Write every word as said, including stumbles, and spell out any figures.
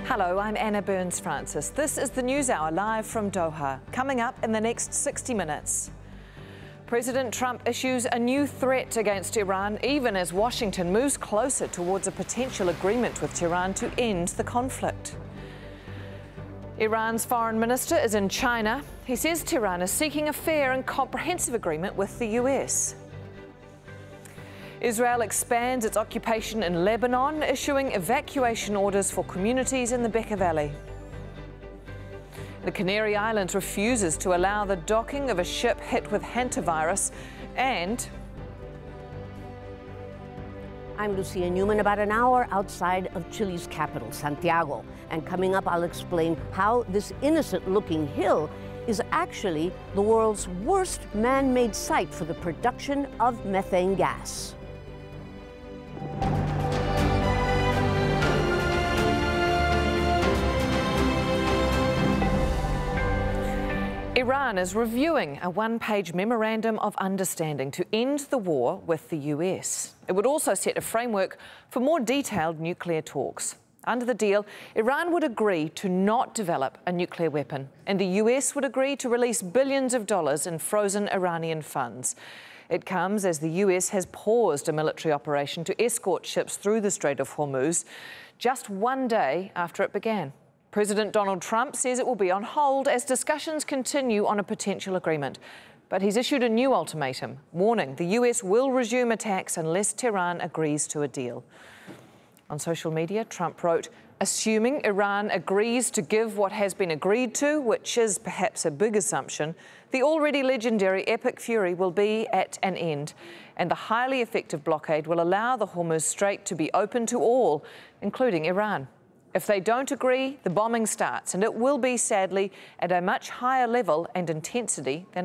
Hello, I'm Anna Burns-Francis. This is the News Hour live from Doha. Coming up in the next sixty minutes. President Trump issues a new threat against Iran, even as Washington moves closer towards a potential agreement with Tehran to end the conflict. Iran's foreign minister is in China. He says Tehran is seeking a fair and comprehensive agreement with the U S. Israel expands its occupation in Lebanon, issuing evacuation orders for communities in the Bekaa Valley. The Canary Islands refuses to allow the docking of a ship hit with hantavirus, and I'm Lucia Newman, about an hour outside of Chile's capital, Santiago. And coming up, I'll explain how this innocent-looking hill is actually the world's worst man-made site for the production of methane gas. Iran is reviewing a one-page memorandum of understanding to end the war with the U S. It would also set a framework for more detailed nuclear talks. Under the deal, Iran would agree to not develop a nuclear weapon, and the U S would agree to release billions of dollars in frozen Iranian funds. It comes as the U S has paused a military operation to escort ships through the Strait of Hormuz, just one day after it began. President Donald Trump says it will be on hold as discussions continue on a potential agreement. But he's issued a new ultimatum, warning the U S will resume attacks unless Tehran agrees to a deal. On social media, Trump wrote, "Assuming Iran agrees to give what has been agreed to, which is perhaps a big assumption, the already legendary Epic Fury will be at an end, and the highly effective blockade will allow the Hormuz Strait to be open to all, including Iran. If they don't agree, the bombing starts, and it will be, sadly, at a much higher level and intensity than